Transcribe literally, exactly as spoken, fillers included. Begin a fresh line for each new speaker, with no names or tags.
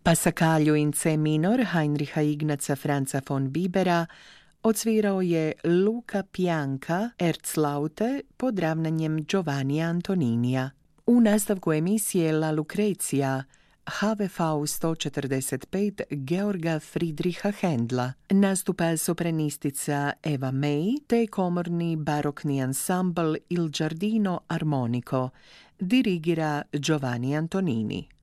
Passacaglia in C minor Heinricha Ignaca Franza von Bibera odsvirao je Luca Pianka Erzlaute pod ravnanjem Giovanni Antoninija. U nastavku emisije La Lucrezia H V V sto četrdeset pet Georga Friedricha Händla nastupa sopranistica Eva May te komorni barokni ansambl Il Giardino Armonico dirigira Giovanni Antonini.